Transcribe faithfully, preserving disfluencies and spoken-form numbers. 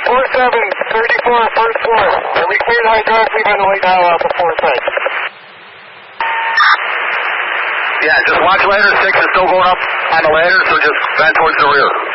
four seven, thirty-four, first floor. Are we cleared hydraulically by the way now out the four side? Yeah, just watch ladder six is still going up on the ladder, so just vent towards the rear.